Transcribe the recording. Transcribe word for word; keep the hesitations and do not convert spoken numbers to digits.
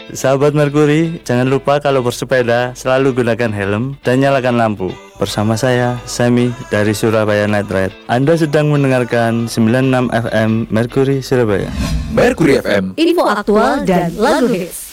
Sahabat Merkuri, jangan lupa kalau bersepeda selalu gunakan helm dan nyalakan lampu. Bersama saya, Semi dari Surabaya Night Ride. Anda sedang mendengarkan sembilan puluh enam F M Merkuri Surabaya. Merkuri F M, info aktual dan lagu hits.